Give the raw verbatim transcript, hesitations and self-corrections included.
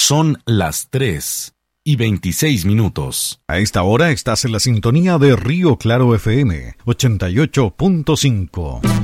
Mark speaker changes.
Speaker 1: Son las tres y veintiséis minutos.
Speaker 2: A esta hora estás en la sintonía de Río Claro F M ochenta y ocho punto cinco.